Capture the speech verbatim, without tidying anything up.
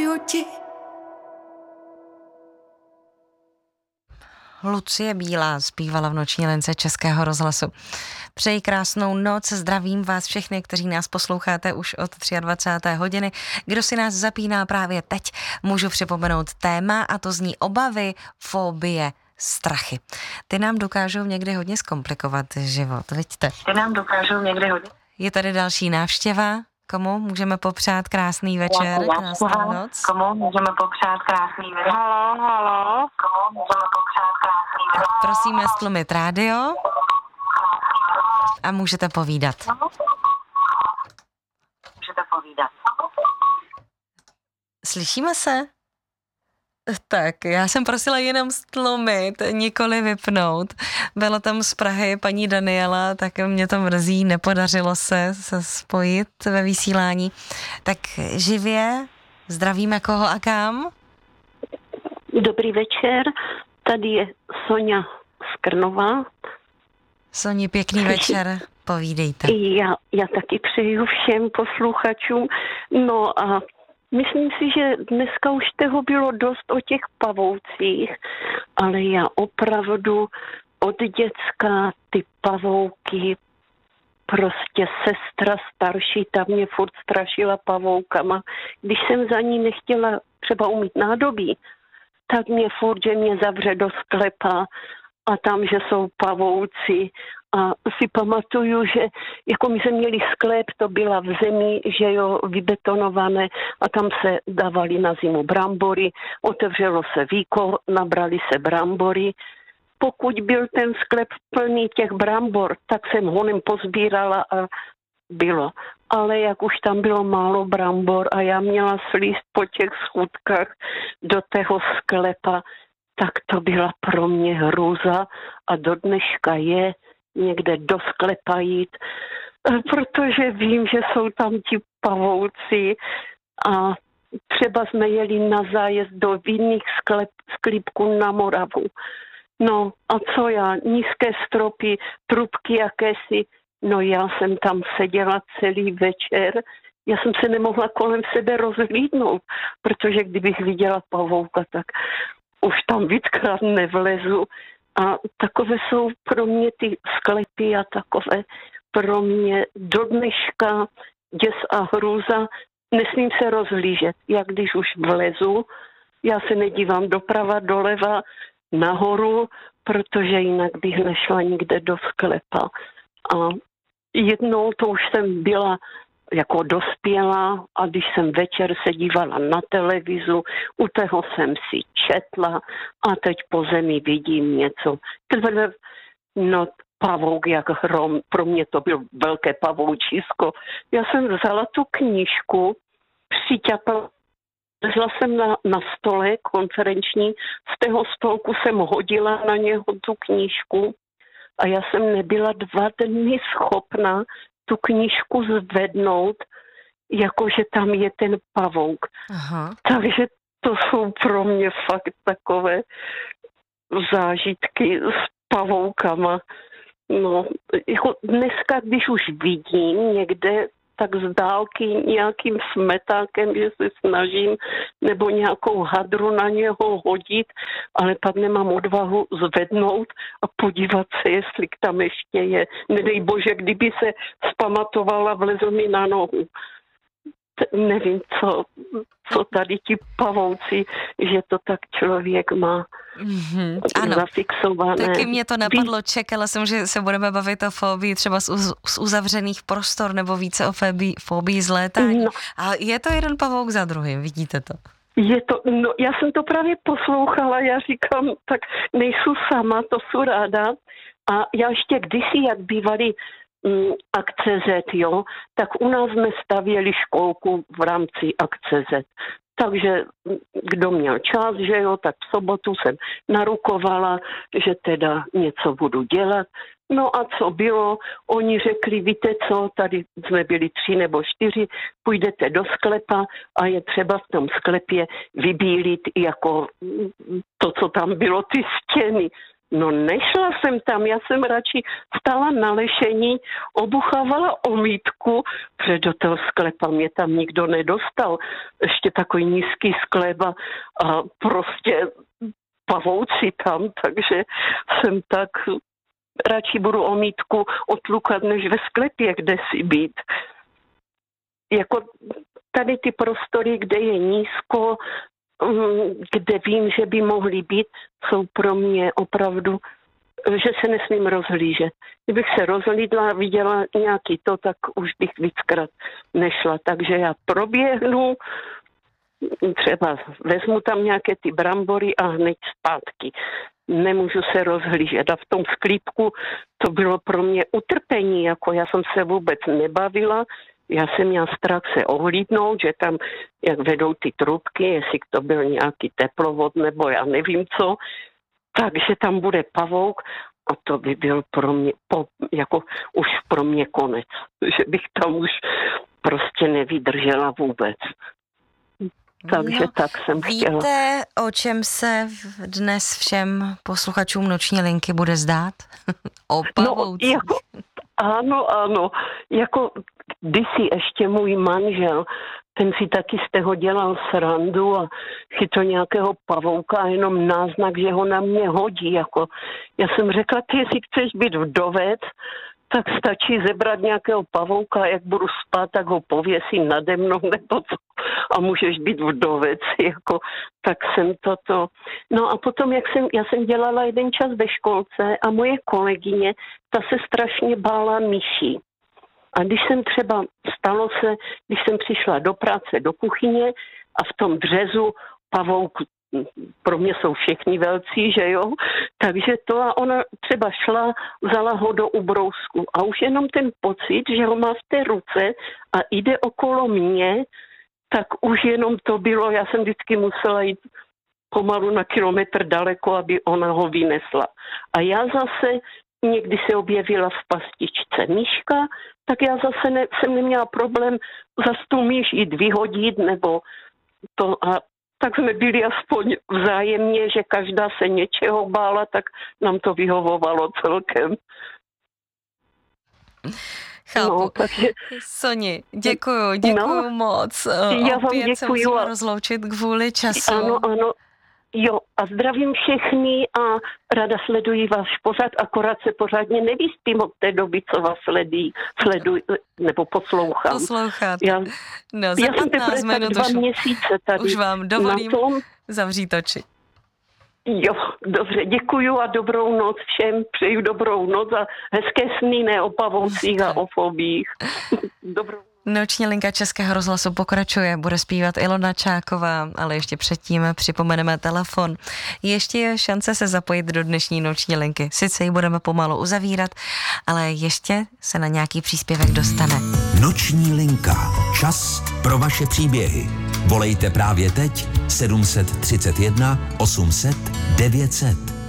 slibuju ti. Lucie Bílá zpívala v Noční lince Českého rozhlasu. Přeji krásnou noc, zdravím vás všechny, kteří nás posloucháte už od dvacáté třetí hodiny. Kdo si nás zapíná právě teď, můžu připomenout téma, a to zní obavy, fobie, strachy. Ty nám dokážou někdy hodně zkomplikovat život, vidíte? Ty nám dokážou někdy hodně. Je tady další návštěva. Komu můžeme popřát krásný večer, krásnou noc? Komu můžeme popřát krásný večer? Halo, halo. Komu můžeme popřát krásný večer? Tak prosíme stlumit rádio a můžete povídat. Můžete povídat. Slyšíme se? Tak, já jsem prosila jenom stlumit, nikoli vypnout. Byla tam z Prahy paní Daniela, tak mě to mrzí, nepodařilo se, se spojit ve vysílání. Tak živě, zdravíme koho a kam? Dobrý večer, tady je Soňa z Krnova. Soni, pěkný večer, povídejte. Já, já taky přeju všem posluchačům. No a myslím si, že dneska už toho bylo dost o těch pavoucích, ale já opravdu od děcka ty pavouky, prostě sestra starší, ta mě furt strašila pavoukama. Když jsem za ní nechtěla třeba umýt nádobí, tak mě furt, že mě zavře do sklepa a tam, že jsou pavouci. A si pamatuju, že jako my jsme měli sklep, to byla v zemi, že jo, vybetonované a tam se dávali na zimu brambory, otevřelo se víko, nabrali se brambory. Pokud byl ten sklep plný těch brambor, tak jsem honem pozbírala a bylo. Ale jak už tam bylo málo brambor a já měla slízt po těch schůdkách do tého sklepa, tak to byla pro mě hrůza a do dneška je někde do sklepa jít, protože vím, že jsou tam ti pavouci a třeba jsme jeli na zájezd do vinných sklep, sklípků na Moravu. No a co já, nízké stropy, trubky jakési, no já jsem tam seděla celý večer, já jsem se nemohla kolem sebe rozhlídnout, protože kdybych viděla pavouka, tak už tam víckrát nevlezu. A takové jsou pro mě ty sklepy a takové pro mě do dneška děs a hrůza. Nesmím se rozhlížet, jak když už vlezu. Já se nedívám doprava, doleva, nahoru, protože jinak bych nešla nikde do sklepa. A jednou to už jsem byla jako dospělá a když jsem večer se dívala na televizu, u toho jsem si četla a teď po zemi vidím něco. No pavouk jak hrom, pro mě to byl velké pavoučisko. Já jsem vzala tu knížku, přiťapala, zla jsem na, na stole konferenční, z toho stolku jsem hodila na něho tu knížku a já jsem nebyla dva dny schopna tu knížku zvednout, jakože tam je ten pavouk. Aha. Takže to jsou pro mě fakt takové zážitky s pavoukama. No, jako dneska, když už vidím někde, tak z dálky nějakým smetákem, že se snažím, nebo nějakou hadru na něho hodit, ale pak nemám odvahu zvednout a podívat se, jestli tam ještě je. Nedej bože, kdyby se vzpamatovala, vlezl mi na nohu. T- nevím, co, co tady ti pavouci, že to tak člověk má mm-hmm, ano. zafixované. Taky mě to napadlo, čekala jsem, že se budeme bavit o fobii třeba z, uz, z uzavřených prostor nebo více o fobii, fobii z létání. No. A je to jeden pavouk za druhým, vidíte to? Je to, no, já jsem to právě poslouchala, já říkám, tak nejsou sama, to jsou ráda. A já ještě kdysi, jak bývali mm, akce Z, jo, tak u nás jsme stavěli školku v rámci akce Z. Takže kdo měl čas, že jo, tak v sobotu jsem narukovala, že teda něco budu dělat. No a co bylo? Oni řekli, víte co, tady jsme byli tři nebo čtyři, půjdete do sklepa a je třeba v tom sklepě vybílit jako to, co tam bylo, ty stěny. No nešla jsem tam, já jsem radši stála na lešení, obuchávala omítku, protože do toho sklepa mě tam nikdo nedostal. Ještě takový nízký sklep a, a prostě pavouci tam, takže jsem tak, radši budu omítku otlukat, než ve sklepě, kde si být. Jako tady ty prostory, kde je nízko, kde vím, že by mohly být, jsou pro mě opravdu, že se nesmím rozhlížet. Kdybych se rozhlídla a viděla nějaký to, tak už bych víckrát nešla. Takže já proběhnu, třeba vezmu tam nějaké ty brambory a hned zpátky. Nemůžu se rozhlížet. A v tom sklípku to bylo pro mě utrpení, jako já jsem se vůbec nebavila. Já jsem měla strach se ohlídnout, že tam, jak vedou ty trubky, jestli to byl nějaký teplovod nebo já nevím co, takže tam bude pavouk a to by byl pro mě, po, jako už pro mě konec. Že bych tam už prostě nevydržela vůbec. Takže no, tak jsem chtěla. Víte, o čem se dnes všem posluchačům Noční linky bude zdát? O pavoucích. No, jako, ano, ano. Jako kdysi ještě můj manžel, ten si taky z toho dělal srandu a chytl nějakého pavouka a jenom náznak, že ho na mě hodí. Jako, já jsem řekla, ty, jestli chceš být vdovec, tak stačí zebrat nějakého pavouka, jak budu spát, tak ho pověsím nade mnou, nebo co, a můžeš být vdovec, jako, tak jsem toto. No a potom, jak jsem, já jsem dělala jeden čas ve školce a moje kolegyně, ta se strašně bála myší. A když jsem třeba, stalo se, když jsem přišla do práce, do kuchyně a v tom dřezu pavouk, pro mě jsou všichni velcí, že jo, takže to a ona třeba šla, vzala ho do ubrousku a už jenom ten pocit, že ho má v té ruce a jde okolo mě, tak už jenom to bylo, já jsem vždycky musela jít pomalu na kilometr daleko, aby ona ho vynesla. A já zase někdy se objevila v pastičce myška, tak já zase ne, jsem neměla problém zase tu myš jít vyhodit, nebo to a tak jsme byli aspoň vzájemně, že každá se něčeho bála, tak nám to vyhovovalo celkem. Chápu. No, takže... Soni, děkuju, děkuju no, moc. Já vám Opět děkuju. se musíme rozloučit kvůli času. Ano, ano. Jo, a zdravím všechny a ráda sleduji váš pořad, akorát se pořádně nevyspím od té doby, co vás sleduji, sleduji nebo poslouchám. Posloucháte. Já, no, za já jsem patnáct minut dva už, měsíce tady. Už vám dovolím zavřít oči. Jo, dobře, děkuju a dobrou noc všem, přeju dobrou noc a hezké sny, ne o pavoucích a o fobích. Dobrou Noční linka Českého rozhlasu pokračuje, bude zpívat Ilona Čáková, ale ještě předtím připomeneme telefon. Ještě je šance se zapojit do dnešní noční linky. Sice ji budeme pomalu uzavírat, ale ještě se na nějaký příspěvek dostane. Noční linka. Čas pro vaše příběhy. Volejte právě teď sedm set třicet jedna osm set devět set.